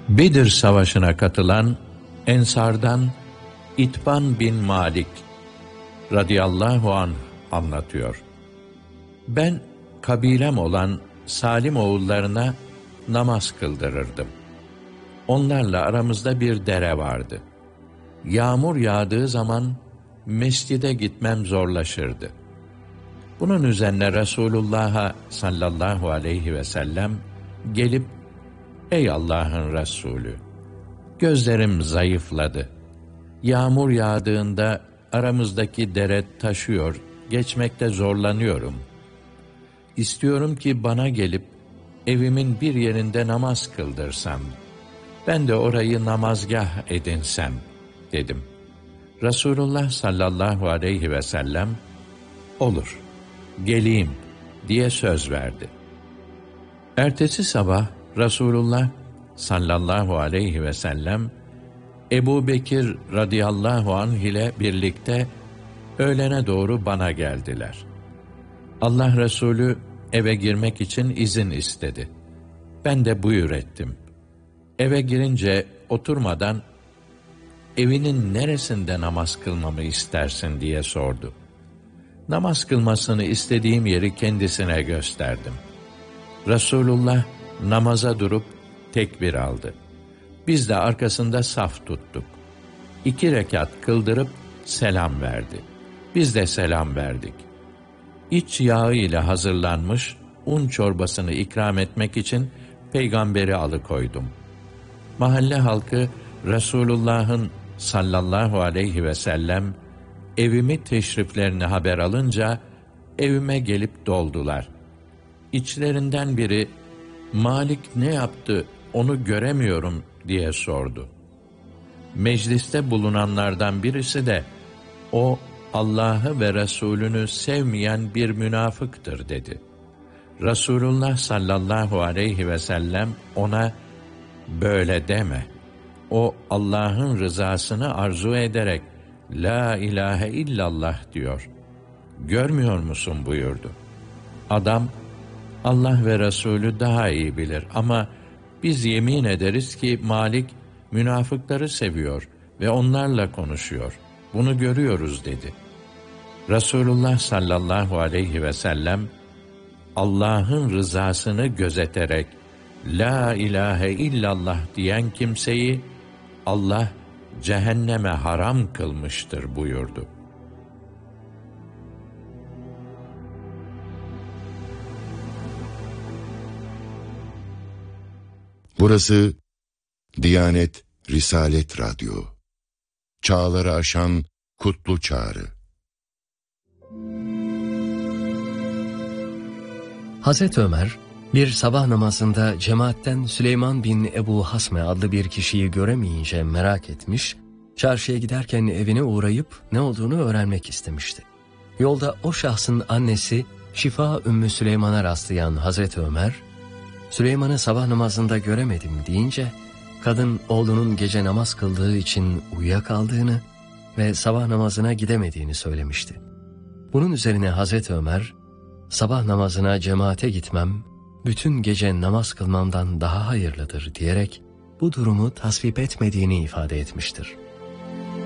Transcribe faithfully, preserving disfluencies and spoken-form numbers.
Bedir Savaşı'na katılan Ensar'dan İtban bin Malik radıyallahu anh anlatıyor. Ben kabilem olan Salim oğullarına namaz kıldırırdım. Onlarla aramızda bir dere vardı. Yağmur yağdığı zaman mescide gitmem zorlaşırdı. Bunun üzerine Resulullah'a sallallahu aleyhi ve sellem gelip, "Ey Allah'ın Resulü, gözlerim zayıfladı. Yağmur yağdığında aramızdaki dere taşıyor, geçmekte zorlanıyorum. İstiyorum ki bana gelip evimin bir yerinde namaz kıldırsan, ben de orayı namazgah edinsem," dedim. Resulullah sallallahu aleyhi ve sellem, "Olur, geleyim," diye söz verdi. Ertesi sabah Resulullah sallallahu aleyhi ve sellem Ebu Bekir radıyallahu anh ile birlikte öğlene doğru bana geldiler. Allah Resulü eve girmek için izin istedi. Ben de buyur ettim. Eve girince oturmadan, "Evinin neresinde namaz kılmamı istersin?" diye sordu. Namaz kılmasını istediğim yeri kendisine gösterdim. Resulullah namaza durup tekbir aldı. Biz de arkasında saf tuttuk. İki rekat kıldırıp selam verdi. Biz de selam verdik. İç yağı ile hazırlanmış un çorbasını ikram etmek için peygamberi alıkoydum. Mahalle halkı Resulullah'ın sallallahu aleyhi ve sellem evimi teşriflerini haber alınca evime gelip doldular. İçlerinden biri, "Malik ne yaptı, onu göremiyorum," diye sordu. Mecliste bulunanlardan birisi de, "O Allah'ı ve Resulünü sevmeyen bir münafıktır," dedi. Resulullah sallallahu aleyhi ve sellem ona, "Böyle deme. O Allah'ın rızasını arzu ederek La ilahe illallah diyor. Görmüyor musun?" buyurdu. Adam, "Allah ve Resulü daha iyi bilir ama biz yemin ederiz ki Malik münafıkları seviyor ve onlarla konuşuyor. Bunu görüyoruz," dedi. Resulullah sallallahu aleyhi ve sellem, Allah'ın rızasını gözeterek La ilahe illallah diyen kimseyi Allah cehenneme haram kılmıştır buyurdu. Burası Diyanet Risalet Radyo. Çağları aşan kutlu çağrı. Hazreti Ömer, bir sabah namazında cemaatten Süleyman bin Ebu Hasme adlı bir kişiyi göremeyince merak etmiş, çarşıya giderken evine uğrayıp ne olduğunu öğrenmek istemişti. Yolda o şahsın annesi Şifa Ümmü Süleyman'a rastlayan Hazreti Ömer, "Süleyman'ı sabah namazında göremedim," deyince, kadın oğlunun gece namaz kıldığı için uyuyakaldığını ve sabah namazına gidemediğini söylemişti. Bunun üzerine Hazreti Ömer, "Sabah namazına cemaate gitmem, bütün gece namaz kılmamdan daha hayırlıdır," diyerek bu durumu tasvip etmediğini ifade etmiştir.